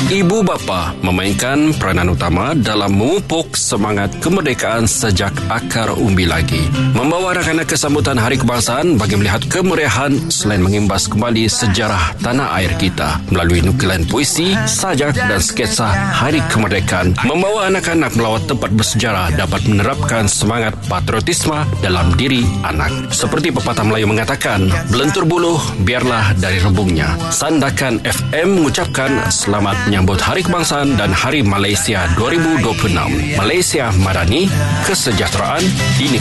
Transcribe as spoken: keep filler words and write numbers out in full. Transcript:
Ibu bapa memainkan peranan utama dalam memupuk semangat kemerdekaan sejak akar umbi lagi. Membawa anak-anak ke sambutan Hari Kebangsaan bagi melihat kemeriahan selain mengimbas kembali sejarah tanah air kita melalui nukilan puisi, sajak dan sketsa Hari Kemerdekaan. Membawa anak-anak melawat tempat bersejarah dapat menerapkan semangat patriotisme dalam diri anak. Seperti pepatah Melayu mengatakan, belentur buluh biarlah dari rebungnya. Sandakan F M mengucapkan selamat menyambut Hari Kebangsaan dan Hari Malaysia dua ribu dua puluh enam. Malaysia Madani, kesejahteraan di